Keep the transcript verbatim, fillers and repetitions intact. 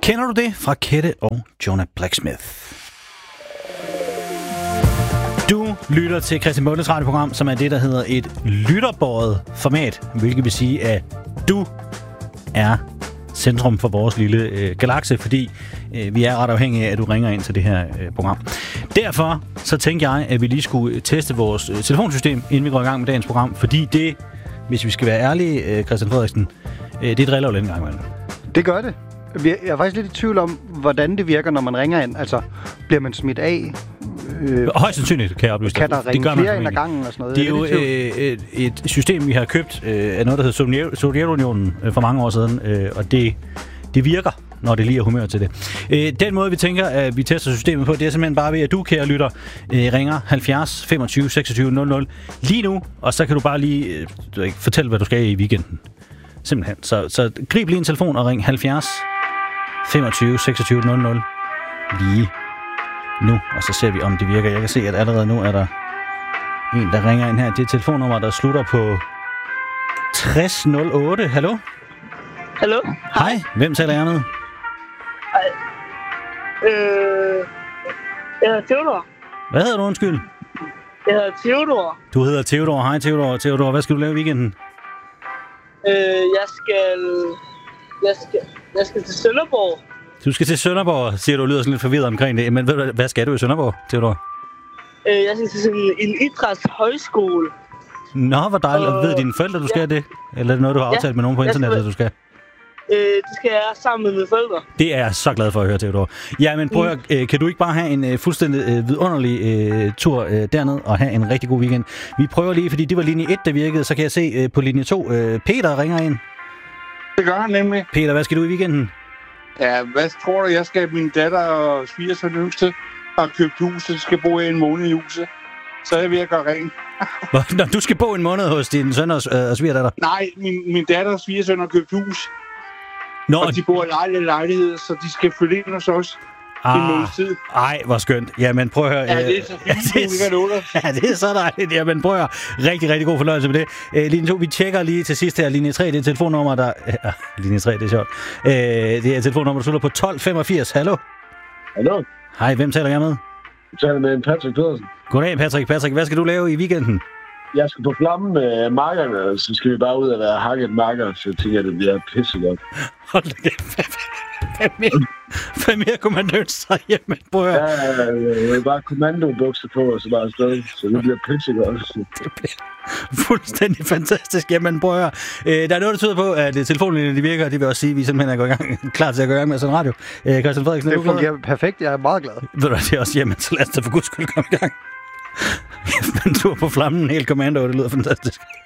Kender du det fra Kette og Jonah Blacksmith? Du lytter til Christian Bondes radioprogram, som er det, der hedder et lytterbåret format, hvilket vil sige, at du er centrum for vores lille øh, galakse, fordi øh, vi er ret afhængige af, at du ringer ind til det her øh, program. Derfor så tænkte jeg, at vi lige skulle teste vores øh, telefonsystem, inden vi går i gang med dagens program, fordi det, hvis vi skal være ærlige, øh, Christian Frederiksen, øh, det driller jo lidt en gang imellem. Det gør det. Jeg er faktisk lidt i tvivl om, hvordan det virker, når man ringer ind. Altså, bliver man smidt af? Øh, Højst sandsynligt, kan jeg oplyse. Kan der ringe flere ind ad gangen og sådan noget? Det er jo øh, et, et system, vi har købt øh, af noget, der hedder Sovjetunionen øh, for mange år siden, øh, og det, det virker, når det lige er humør til det. Øh, den måde, vi tænker, at vi tester systemet på, det er simpelthen bare ved, at du, kære lytter, øh, ringer halvfjerds femogtyve seksogtyve nul nul lige nu, og så kan du bare lige øh, fortælle, hvad du skal i weekenden. Simpelthen. Så, så grib lige en telefon og ring halvfjerds femogtyve seksogtyve nul nul lige nu, og så ser vi, om det virker. Jeg kan se, at allerede nu er der en, der ringer ind her. Det er telefonnummer, der slutter på tres nul otte. Hallo? Hallo? Hej. Hvem taler jeg med? Hej. Øh... Jeg hedder Theodor. Hvad hedder du, undskyld? Jeg hedder Theodor. Du hedder Theodor. Hej, Theodor. Theodor, hvad skal du lave i weekenden? Øh, jeg skal... Jeg skal... Jeg skal til Sønderborg. Du skal til Sønderborg, siger du, lyder sådan lidt forvirret omkring det. Men hvad, hvad skal du i Sønderborg, Theodor? Øh, jeg skal til sådan en idrætshøjskole. Nå, hvor dejligt. Og ved dine forældre, du skal ja. det? Eller er det noget, du har aftalt ja. med nogen på internettet, du skal? Øh, det skal jeg sammen med mine forældre. Det er jeg så glad for at høre, Theodor. Ja, men prøv at, øh, kan du ikke bare have en øh, fuldstændig øh, vidunderlig øh, tur øh, derned og have en rigtig god weekend? Vi prøver lige, fordi det var linje et, der virkede, så kan jeg se øh, på linje to. Øh, Peter ringer ind. Det gør han nemlig. Peter, hvad skal du i weekenden? Ja, hvad tror du? Jeg skal min datter og svigersøn yngste og købe huset. De skal bo i en måned i huset. Så er jeg ved at gøre rent. Nå, du skal bo en måned hos din søn og, øh, og svigerdatter? Nej, min, min datter og svigersøn har købt hus. Nå, og de bor i lejlighed lejlighed, så de skal flytte ind hos os. Ah, ej, hvor skønt. Jamen, prøv at høre. Ja, det er så fint, ja, det er, ja, det er så dejligt. Jamen, prøv at høre. Rigtig, rigtig god fornøjelse med det. Uh, linje to, vi tjekker lige til sidst her. Linje tre, det er telefonnummer, der... Uh, linje tre, det er sjovt. Uh, det er telefonnummer, der slutter på tolv femogfirs. Hallo? Hallo? Hej, hvem taler jeg med? Jeg taler med Patrick Pedersen. Goddag, Patrick. Patrick, hvad skal du lave i weekenden? Jeg skal på flammen med markerne, og så skal vi bare ud og være hakket marker, så jeg tænker, at det bliver pissegodt. Hold da kæft. Hvad mere, hvad mere kunne man ønske sig hjemme? Prøv at høre. Ja, jeg vil bare kommandobukser på, og så bare afsted, så det bliver pissegodt. Det bliver fuldstændig fantastisk. Jamen, prøv at høre. Øh, der er noget, der tyder på, at telefonlinjen virker. Det vil også sige, at vi simpelthen er gået i gang, klar til at gå i gang med sådan en radio. Øh, Christian Frederiksen, det fungerer perfekt. Jeg er meget glad. Ved du, det er også hjemme, så lad os da for guds skyld komme i gang. Men du er på flammen, helt kommando, og det lyder fantastisk.